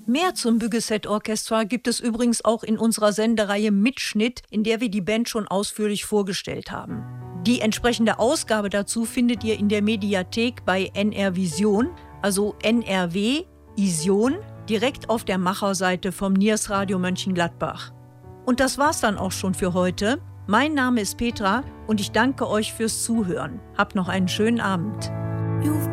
Mehr zum Büggeset Orchestra gibt es übrigens auch in unserer Sendereihe Mitschnitt, in der wir die Band schon ausführlich vorgestellt haben. Die entsprechende Ausgabe dazu findet ihr in der Mediathek bei NR Vision, also NRW Ision, direkt auf der Macherseite vom Niers Radio Mönchengladbach. Und das war's dann auch schon für heute. Mein Name ist Petra und ich danke euch fürs Zuhören. Habt noch einen schönen Abend.